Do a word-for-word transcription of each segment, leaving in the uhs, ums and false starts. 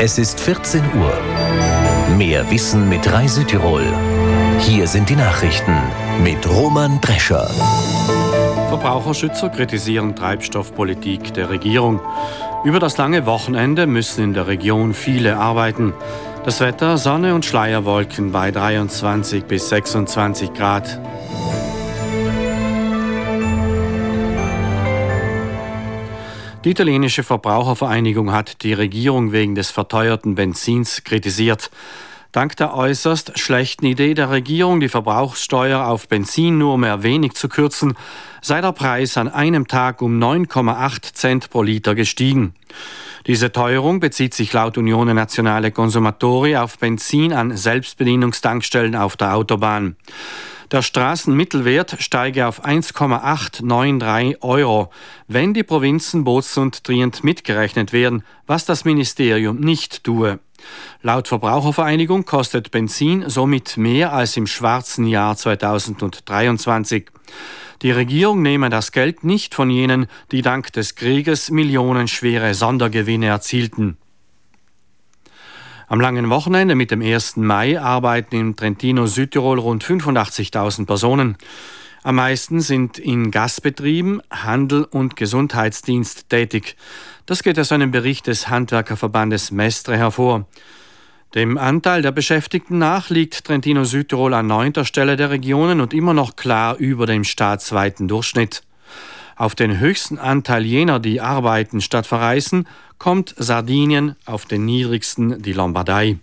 Es ist vierzehn Uhr. Mehr Wissen mit Rai Südtirol. Hier sind die Nachrichten mit Roman Drescher. Verbraucherschützer kritisieren Treibstoffpolitik der Regierung. Über das lange Wochenende müssen in der Region viele arbeiten. Das Wetter: Sonne und Schleierwolken bei dreiundzwanzig bis sechsundzwanzig Grad. Die italienische Verbrauchervereinigung hat die Regierung wegen des verteuerten Benzins kritisiert. Dank der äußerst schlechten Idee der Regierung, die Verbrauchssteuer auf Benzin nur um ein wenig zu kürzen, sei der Preis an einem Tag um neun Komma acht Cent pro Liter gestiegen. Diese Teuerung bezieht sich laut Unione Nazionale Consumatori auf Benzin an Selbstbedienungstankstellen auf der Autobahn. Der Straßenmittelwert steige auf eins Komma acht neun drei Euro, wenn die Provinzen Bozen und Trient mitgerechnet werden, was das Ministerium nicht tue. Laut Verbrauchervereinigung kostet Benzin somit mehr als im schwarzen Jahr zweitausenddreiundzwanzig. Die Regierung nehme das Geld nicht von jenen, die dank des Krieges millionenschwere Sondergewinne erzielten. Am langen Wochenende mit dem ersten Mai arbeiten im Trentino Südtirol rund fünfundachtzigtausend Personen. Am meisten sind in Gastbetrieben, Handel und Gesundheitsdienst tätig. Das geht aus einem Bericht des Handwerkerverbandes Mestre hervor. Dem Anteil der Beschäftigten nach liegt Trentino Südtirol an neunter Stelle der Regionen und immer noch klar über dem staatsweiten Durchschnitt. Auf den höchsten Anteil jener, die arbeiten statt verreisen, kommt Sardinien, auf den niedrigsten die Lombardei.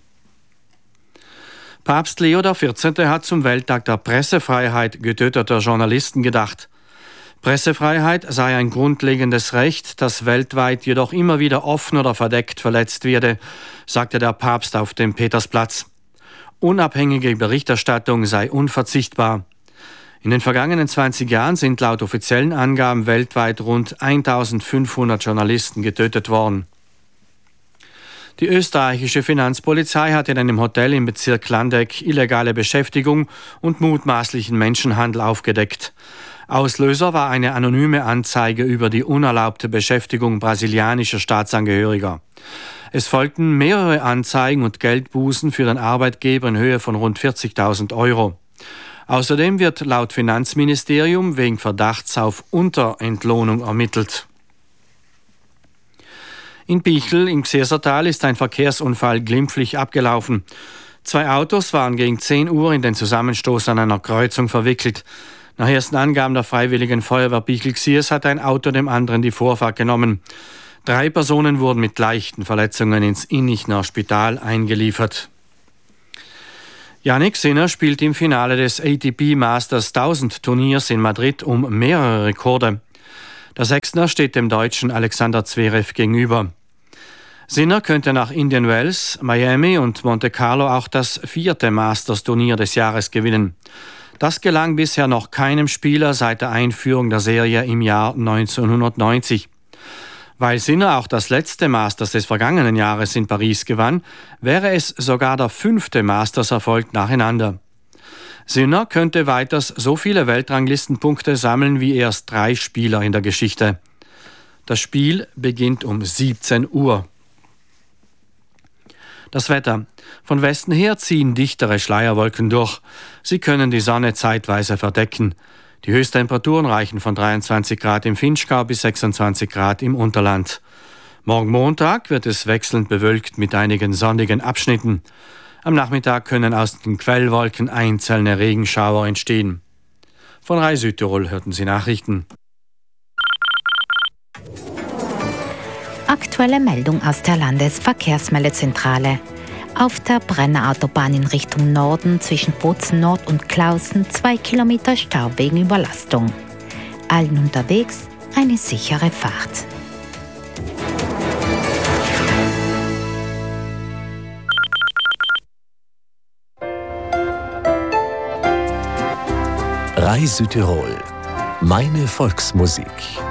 Papst Leo der vierzehnte hat zum Welttag der Pressefreiheit getöteter Journalisten gedacht. Pressefreiheit sei ein grundlegendes Recht, das weltweit jedoch immer wieder offen oder verdeckt verletzt werde, sagte der Papst auf dem Petersplatz. Unabhängige Berichterstattung sei unverzichtbar. In den vergangenen zwanzig Jahren sind laut offiziellen Angaben weltweit rund eintausendfünfhundert Journalisten getötet worden. Die österreichische Finanzpolizei hat in einem Hotel im Bezirk Landeck illegale Beschäftigung und mutmaßlichen Menschenhandel aufgedeckt. Auslöser war eine anonyme Anzeige über die unerlaubte Beschäftigung brasilianischer Staatsangehöriger. Es folgten mehrere Anzeigen und Geldbußen für den Arbeitgeber in Höhe von rund vierzigtausend Euro. Außerdem wird laut Finanzministerium wegen Verdachts auf Unterentlohnung ermittelt. In Bichl im Gsesertal ist ein Verkehrsunfall glimpflich abgelaufen. Zwei Autos waren gegen zehn Uhr in den Zusammenstoß an einer Kreuzung verwickelt. Nach ersten Angaben der Freiwilligen Feuerwehr Bichl-Xiers hat ein Auto dem anderen die Vorfahrt genommen. Drei Personen wurden mit leichten Verletzungen ins Innichner Spital eingeliefert. Jannik Sinner spielt im Finale des A T P Masters tausend Turniers in Madrid um mehrere Rekorde. Der Sechsner steht dem Deutschen Alexander Zverev gegenüber. Sinner könnte nach Indian Wells, Miami und Monte Carlo auch das vierte Masters-Turnier des Jahres gewinnen. Das gelang bisher noch keinem Spieler seit der Einführung der Serie im Jahr neunzehnhundertneunzig. Weil Sinner auch das letzte Masters des vergangenen Jahres in Paris gewann, wäre es sogar der fünfte Masters-Erfolg nacheinander. Sinner könnte weiters so viele Weltranglistenpunkte sammeln wie erst drei Spieler in der Geschichte. Das Spiel beginnt um siebzehn Uhr. Das Wetter. Von Westen her ziehen dichtere Schleierwolken durch. Sie können die Sonne zeitweise verdecken. Die Höchsttemperaturen reichen von dreiundzwanzig Grad im Vinschgau bis sechsundzwanzig Grad im Unterland. Morgen Montag wird es wechselnd bewölkt mit einigen sonnigen Abschnitten. Am Nachmittag können aus den Quellwolken einzelne Regenschauer entstehen. Von Rai Südtirol hörten Sie Nachrichten. Aktuelle Meldung aus der Landesverkehrsmeldezentrale. Auf der Brenner Autobahn in Richtung Norden zwischen Bozen Nord und Clausen zwei Kilometer Stau wegen Überlastung. Allen unterwegs eine sichere Fahrt. Rai Südtirol. Meine Volksmusik.